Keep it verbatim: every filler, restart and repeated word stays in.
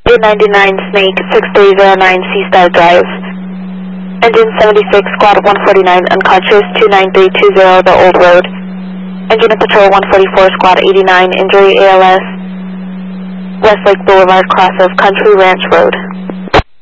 eight ninety-nine Snake, six three zero nine Seastar Drive. Engine seventy-six, Squad one forty-nine, unconscious, two nine three two zero The Old Road. Engine of Patrol one forty-four, Squad eighty-nine, injury A L S, Westlake Boulevard, cross of Country Ranch Road.